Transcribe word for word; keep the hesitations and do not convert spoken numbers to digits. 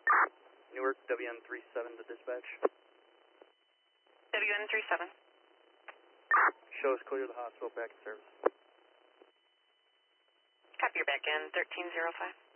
Newark, W N three seven to dispatch. W N three seven. Show us clear the hospital, back in service. Copy your back end, thirteen zero five.